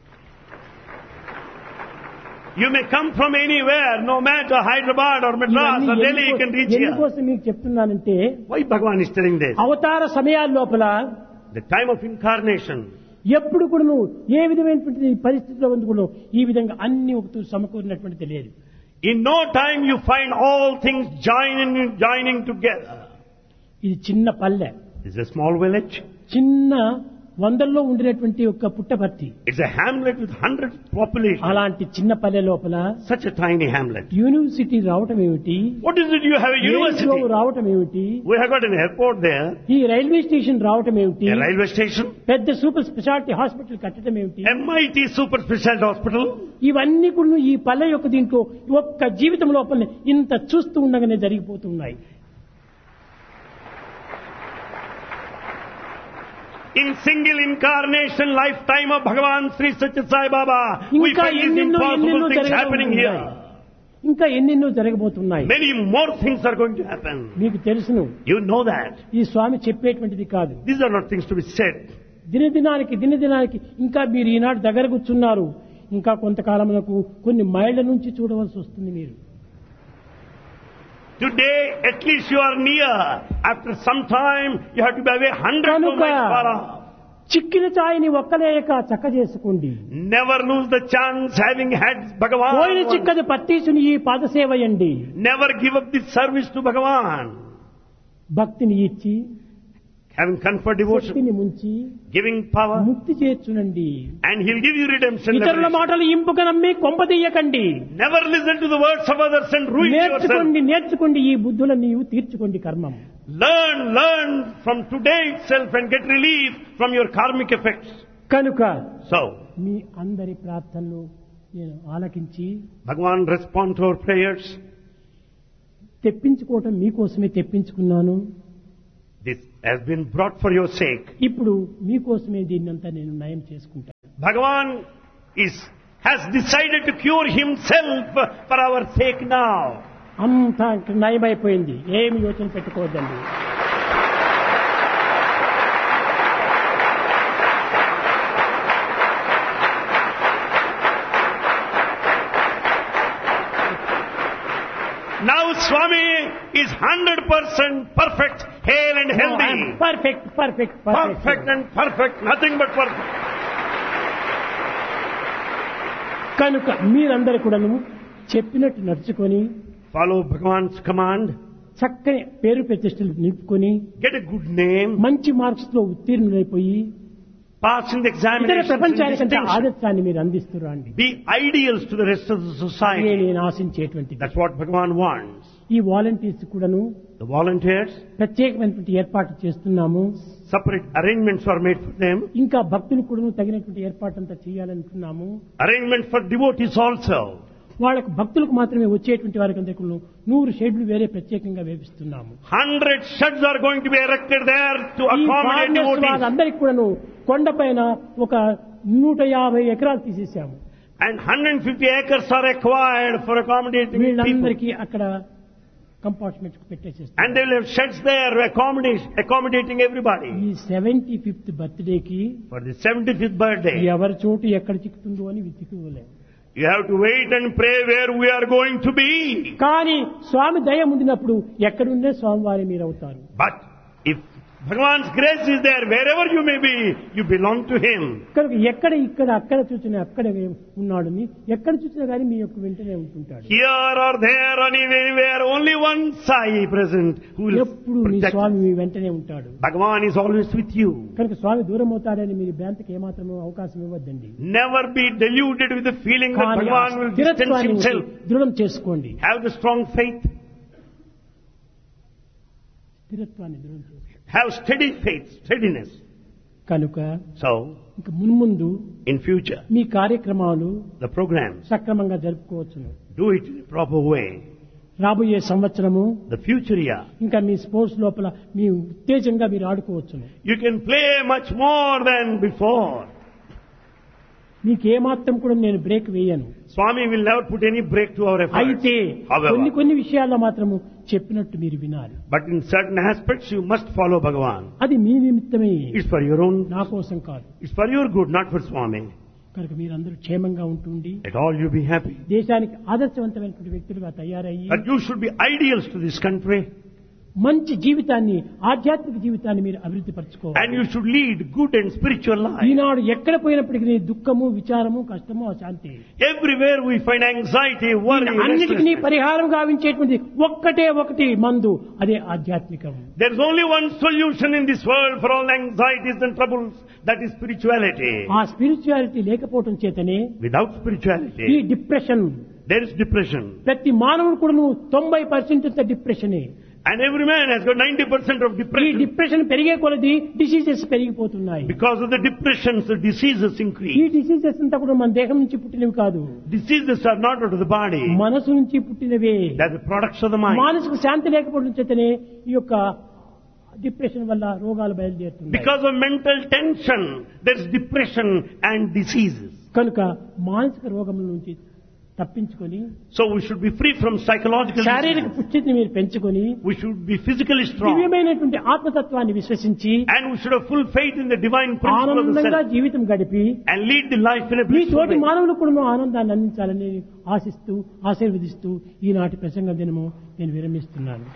You may come from anywhere, no matter Hyderabad or Madras or Delhi, you can reach here. ఎందుకోసం మీకు చెప్తున్నానంటే Why Bhagavan is telling this? అవతార సమయాల లోపల The time of incarnation. ఎప్పుడు కూడా నువ్వు ఏ విధమైనటువంటి పరిస్థితిలో ఉంది కూడా ఈ విధంగా అన్ని ఒకటి సమకూరినటువంటిది లేదు. In no time you find all things joining, joining together. ఇది చిన్న పల్లె, It's a small village. చిన్న వందల్లో ఉండినటువంటి ఒక Puttaparthi. It's a hamlet with hundreds population. అలాంటి చిన్న పల్లె లోపల Such a tiny hamlet. University రావటం ఏమిటి? What is it? You have a university. Airport రావటం ఏమిటి? We have got an airport there. ఈ రైల్వే స్టేషన్ రావటం ఏమిటి? A railway station. పెద్ద సూపర్ స్పెషాలిటీ హాస్పిటల్ కట్టడం ఏమిటి? M I T Super Specialty Hospital. ఇవన్నీ కూడా ఈ పల్లె యొక్క దీంట్లో ఒక్క జీవితం లోపల ఇంత చూస్తూ ఉండగానే జరిగిపోతున్నాయి. In single incarnation lifetime of Bhagavan Sri Satya Sai Baba, we ఇంకా find these ఎన్నెన్నో impossible ఎన్నెన్నో things జరగడం happening ఉన్నాయి. here. ఇంకా ఎన్నెన్నో జరగబోతున్నాయి. Many more things are going to happen. మీకు తెలుసును, You know that. ఈ స్వామి చెప్పేటువంటిది కాదు. These are not things to be said. దినదినానికి దినదినానికి ఇంకా మీరు ఈనాడు దగ్గర కూర్చున్నారు, ఇంకా కొంతకాలమునకు కొన్ని మైళ్ళ నుంచి చూడవలసి వస్తుంది. మీరు Today, at least you are near. After some time, you have to be away hundreds of కనుక miles far off. చిక్కిన ఛాయని ఒక్కలేక చక్క చేసుకోండి. Never lose the chance having had Bhagavan. పోయిన చిక్కది పట్టీసుని ఈ పాదసేవయండి. Never give up this service to Bhagavan. భక్తిని ఇచ్చి Having conferred devotion, శక్తిని ముంచి giving power, ముక్తి చేర్చునండి. and He'll give you redemption. ఇతరుల మాటలు ఇంపుగా నమ్మి కొంపదీయకండి. Never listen to the words of others and ruin yourself. నేర్చుకోండి నేర్చుకోండి ఈ బుద్ధులను నీవు తీర్చుకోండి కర్మం. Learn, learn from today itself and get relief from your karmic effects. కనుక So, మీ అందరి ప్రార్థనలు నేను ఆలకించి Bhagavan respond to our prayers. తెప్పించుకోవటం మీకోసమే తెప్పించుకున్నాను. This has been brought for your sake. ఇప్పుడు మీకోసమే దీన్నంతా నేను నయం చేసుకుంటాను. Bhagavan is has decided to cure himself for our sake now. అంతా నయమైపోయింది, ఏమి యోచన పెట్టుకోవద్దండి. Now Swami is one hundred percent perfect, hale and healthy. Perfect perfect Perfect and perfect, nothing but perfect. కనుక మీరందరూ కూడాను చెప్పినట్టు నడుచుకొని Follow Bhagavan's command. చక్కని పేరు ప్రతిష్టలు నిలుపుకొని Get a good name. మంచి మార్క్స్ లో ఉత్తీర్ణులైపోయి Pass in the ఇతర examinations. ప్రపంచానికంటే distinction. ఆదర్శాన్ని మీరు అందిస్తున్నారు అండి. Be ideals to the rest of the ఇదే society. నేను ఆశించేటువంటిది. That's what Bhagavan wants. ఈ వాలంటీర్స్ కూడాను The volunteers, ప్రత్యేకమైనటువంటి ఏర్పాటు చేస్తున్నాము. separate arrangements are made for them. ఇంకా భక్తులు కూడాను తగినటువంటి ఏర్పాటు అంతా చేయాలనుకున్నాము. Arrangements for devotees also. వాళ్ళకు భక్తులకు మాత్రమే వచ్చేటువంటి వారికి అందరికీ నూరు షెడ్లు వేరే ప్రత్యేకంగా వేపిస్తున్నాము. Hundred sheds are going to be erected there to ఈ accommodate ఫార్మర్స్ devotees. వాళ్ళందరికీ కూడాను కొండపైన ఒక నూట యాభై ఎకరాలు తీసేసాము. And one hundred fifty acres are acquired for accommodating people. వీళ్ళందరికీ అక్కడ compartment పెట్టేసేస్తాం. And they will have sheds there accommodating, accommodating everybody. ఈ సెవెంటీ ఫిఫ్త్ బర్త్డేకి For the seventy-fifth birthday, ఎవరి చోటు ఎక్కడ చిక్కుతుందో అని వెతుకులేము. you have to wait and pray where we are going to be. కానీ స్వామి దయ ముందినప్పుడు ఎక్కడుండే స్వామివారి మీరు అవుతారు. But if Bhagavan's grace is there, wherever you may be, you belong to Him. కనుక ఎక్కడ ఇక్కడ అక్కడ చూసినా అక్కడ ఉన్నాడని ఎక్కడ చూసినా కానీ మీ యొక్క వెంటనే ఉంటుంటాడు. Here or there or anywhere, only one Sai present who will ఎప్పుడు మీ protect. స్వామి మీ వెంటనే ఉంటాడు. Bhagavan is always with you. కనుక స్వామి దూరం అవుతాడని మీరు భ్రాంతికి ఏమాత్రమూ అవకాశం ఇవ్వద్దండి. Never be deluded with the feeling that కానీ ఆ Bhagavan will distance స్థిరత్వాన్ని himself. దృఢం చేసుకోండి. Have the strong faith. స్థిరత్వాన్ని దృఢం చేసుకోండి. Have steady faith, steadiness. కనుక So, ఇంక మున్ముందు in future, మీ కార్యక్రమాలు the programs, సక్రమంగా జరుపుకోవచ్చును. do it in a proper way. రాబోయే సంవత్సరము The future year, ఇంకా మీ స్పోర్ట్స్ లోపల మీ ఉత్తేజంగా మీరు ఆడుకోవచ్చును. you can play much more than before. మీకు ఏమాత్రం కూడా నేను బ్రేక్ వేయను. Swami will never put any break to our efforts. అయితే However, కొన్ని కొన్ని విషయాల్లో మాత్రము చెప్పినట్టు మీరు వినాలి. but in certain aspects you must follow Bhagavan. అది మీ నిమిత్తమే, It's for your own, నా కోసం కాదు. it's for your good, not for Swami. కనుక మీరందరూ క్షేమంగా ఉంటుండి Let all you be happy. దేశానికి ఆదర్శవంతమైనటువంటి వ్యక్తులుగా తయారయ్యి That you should be ideals to this country. మంచి జీవితాన్ని, ఆధ్యాత్మిక జీవితాన్ని మీరు అభివృద్ధి పరచుకోవాలి. And you should lead good and spiritual life. ఈనాడు ఎక్కడ పోయినప్పటికీ దుఃఖము, విచారము, కష్టము, అశాంతి, Everywhere we find anxiety, worry, అన్నిటికీ restlessness. పరిహారం గావించేటువంటి ఒక్కటే ఒకటి మందు, అదే ఆధ్యాత్మికం. There is only one solution in this world for all anxieties and troubles, that is spirituality. ఆ స్పిరిచువాలిటీ లేకపోవటం చేతనే Without ఈ spirituality, depression, there is depression. ప్రతి మానవుడు కూడా నువ్వు తొంభై percent డిప్రెషనే. And every man has got ninety percent of ఈ depression. డిప్రెషన్ పెరిగే కొలది డిసీజెస్ పెరిగిపోతున్నాయి. Because of the depressions, the diseases ఈ increase. డిసీజెస్ అంతా కూడా మన దేహం నుంచి పుట్టినవి కాదు, Diseases are not out of the body. మనసు నుంచి పుట్టినవే. They are the products of the mind. మానసిక శాంతి లేకపోవడం చేతనే ఈ యొక్క డిప్రెషన్ వల్ల రోగాలు బయలుదేరుతున్నాయి. Because of mental tension, there is depression and diseases. కనుక మానసిక రోగముల నుంచి తప్పించుకొని So we should be free from psychological శారీరక diseases. పుష్టిని మీరు పెంచుకొని We should be physically strong. దివ్యమైనటువంటి ఆత్మతత్వాన్ని విశ్వసించి And we should have full faith in the divine principle of the ఆనందంగా self. జీవితం గడిపి And lead the life in a me blissful తోటి way. మానవులకు కూడా ఆనందాన్ని అందించాలని ఆశిస్తూ ఆశీర్వదిస్తూ ఈనాటి ప్రసంగ దినము నేను విరమిస్తున్నాను.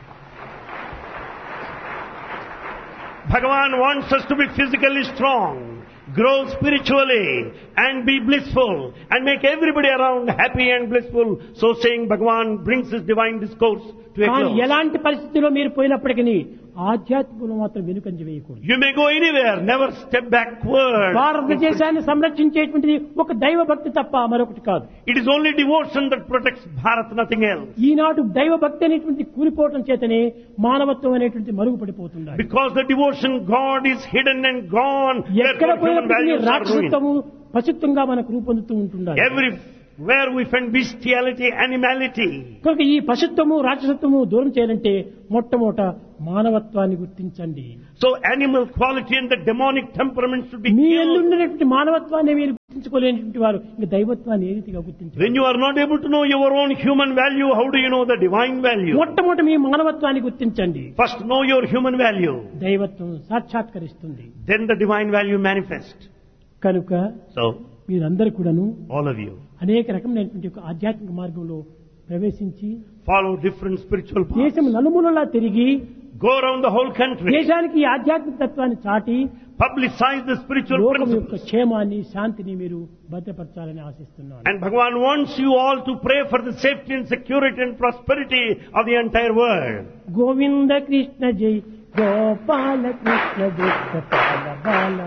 Bhagavan wants us to be physically strong, grow spiritually, and be blissful, and make everybody around happy and blissful. So saying, Bhagavan brings his divine discourse to a కానీ close. ఎలాంటి పరిస్థితిలో మీరు పోయినప్పటికీ ఆధ్యాత్మికంలో మాత్రం వెనుకంజ వేయకూడదు. You may go anywhere, never step backward. భారతదేశాన్ని సంరక్షించేటువంటిది ఒక దైవ భక్తి తప్ప మరొకటి కాదు. It is only devotion that protects Bharat, nothing else. ఈనాడు దైవ భక్తి అనేటువంటి కూలిపోవటం చేతనే మానవత్వం అనేటువంటి మరుగుపడిపోతుంది. Because the devotion God is hidden and gone, ఎక్కడ therefore human పోయినప్పటికీ values are ruined. రాక్షసత్వము పశుత్వంగా మనకు రూపొందుతూ ఉంటున్నారు. Everywhere we find bestiality, animality. కనుక ఈ పశుత్వము రాక్షసత్వము దూరం చేయాలంటే మొట్టమొదట మానవత్వాన్ని గుర్తించండి. So animal quality and the demonic temperament should be me killed. ఎల్లుండినటువంటి మానవత్వాన్ని మీరు గుర్తించుకోలేనటువంటి వారు ఇంకా దైవత్వాన్ని ఏ రీతిగా గుర్తించారు? When you are not able to know your own human value, how do you know the divine value? మొట్టమొదట మీ మానవత్వాన్ని గుర్తించండి. First know your human value, దైవత్వం సాక్షాత్కరిస్తుంది. then the divine value manifest. కనుక So, మీరందరూ కూడాను all of you, అనేక రకమైనటువంటి ఒక ఆధ్యాత్మిక మార్గంలో ప్రవేశించి follow different spiritual దేశం paths. నలుమూలలా తిరిగి Go around the whole country, దేశానికి ఈ ఆధ్యాత్మిక తత్వాన్ని చాటి publicize the spiritual లోకం యొక్క principles. క్షేమాన్ని శాంతిని మీరు భద్రపరచాలని ఆశిస్తున్నాను. And Bhagavan wants you all to pray for the safety and security and prosperity of the entire world. Govinda Krishna జై గోపాల కృష్ణ దుఃఖ బాల బాల